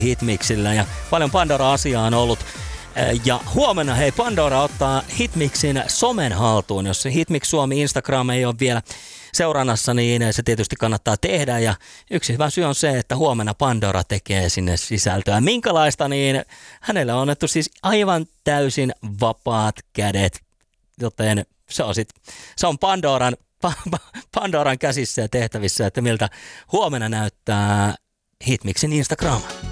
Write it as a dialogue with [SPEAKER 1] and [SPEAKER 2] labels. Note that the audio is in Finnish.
[SPEAKER 1] Hitmixillä ja paljon Pandora-asiaa on ollut. Ja huomenna Pandora ottaa Hitmixin somen haltuun. Jos Hitmix Suomi Instagram ei ole vielä seurannassa, niin se tietysti kannattaa tehdä. Ja yksi hyvä syy on se, että huomenna Pandora tekee sinne sisältöä. Minkälaista, niin hänelle on annettu siis aivan täysin vapaat kädet, joten se on Pandoran käsissä ja tehtävissä, että miltä huomenna näyttää Hitmixin Instagram.